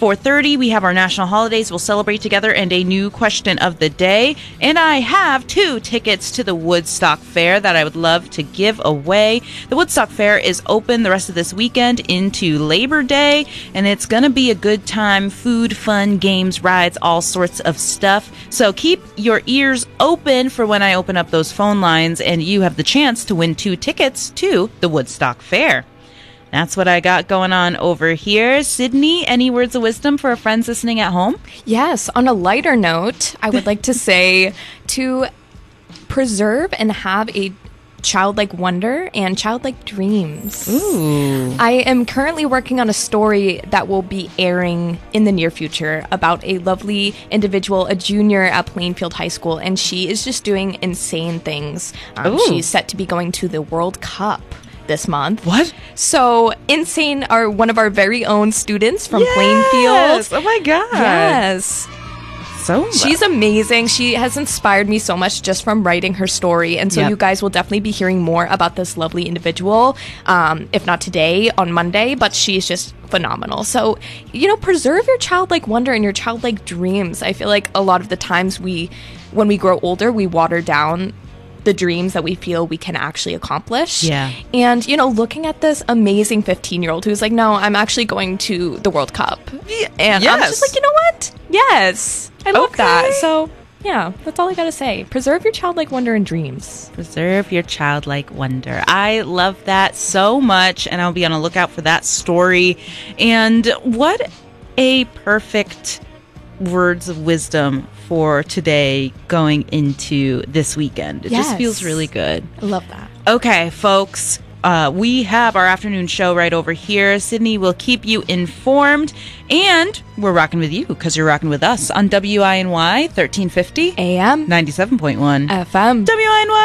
4:30, we have our national holidays. We'll celebrate together and a new question of the day. And I have 2 tickets to the Woodstock Fair that I would love to give away. The Woodstock Fair is open the rest of this weekend into Labor Day, and it's going to be a good time. Food, fun, games, rides, all sorts of stuff. So keep your ears open for when I open up those phone lines, and you have the chance to win 2 tickets to the Woodstock Fair. That's what I got going on over here. Sydney, any words of wisdom for our friends listening at home? Yes, on a lighter note, I would like to say to preserve and have a childlike wonder and childlike dreams. Ooh. I am currently working on a story that will be airing in the near future about a lovely individual, a junior at Plainfield High School, and she is just doing insane things. She's set to be going to the World Cup this month. What? So insane are one of our very own students from Yes! Plainfield. Oh my God. Yes. So She's amazing. She has inspired me so much just from writing her story. And so you guys will definitely be hearing more about this lovely individual, if not today, on Monday, but she's just phenomenal. So, preserve your childlike wonder and your childlike dreams. I feel like a lot of the times when we grow older, we water down the dreams that we feel we can actually accomplish. Yeah. And, looking at this amazing 15-year-old who's like, no, I'm actually going to the World Cup. And I'm just like, you know what? Yes. I love that. So, yeah, that's all I got to say. Preserve your childlike wonder and dreams. Preserve your childlike wonder. I love that so much, and I'll be on the lookout for that story. And what a perfect words of wisdom for today going into this weekend. It just feels really good. I love that. Okay, folks, we have our afternoon show right over here. Sydney will keep you informed, and we're rocking with you because you're rocking with us on WINY 1350 AM 97.1 FM WINY.